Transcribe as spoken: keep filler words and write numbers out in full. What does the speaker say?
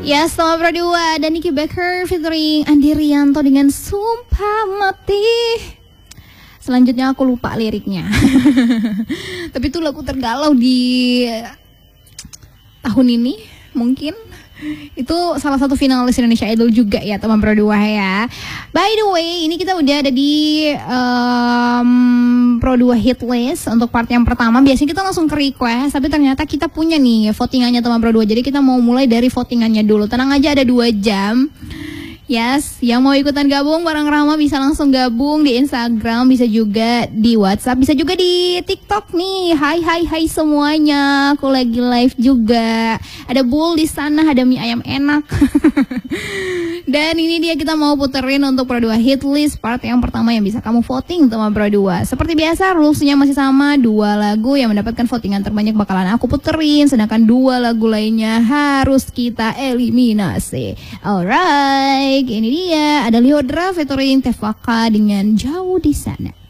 Ya, sama Pro dua dan Nicky Baker featuring Andi Rianto dengan Sumpah Mati. Selanjutnya aku lupa liriknya. Tapi itu lagu tergalau di tahun ini mungkin. Itu salah satu finalis Indonesia Idol juga ya teman Pro dua ya. By the way, ini kita udah ada di um, Pro dua hit list untuk part yang pertama. Biasanya kita langsung ke request, tapi ternyata kita punya nih votingannya teman Pro dua. Jadi kita mau mulai dari votingannya dulu. Tenang aja, ada dua jam. Yes, yang mau ikutan gabung bareng Rama bisa langsung gabung di Instagram, bisa juga di WhatsApp, bisa juga di TikTok nih. Hai hai hai semuanya, aku lagi live juga. Ada Bull di sana, ada mie ayam enak. Dan ini dia kita mau puterin untuk Pro dua hit list part yang pertama yang bisa kamu voting teman Pro dua. Seperti biasa rulesnya masih sama, dua lagu yang mendapatkan votingan terbanyak bakalan aku puterin, sedangkan dua lagu lainnya harus kita eliminasi. Alright, ini dia ada Liodra featuring Tefaka dengan Jauh di Sana.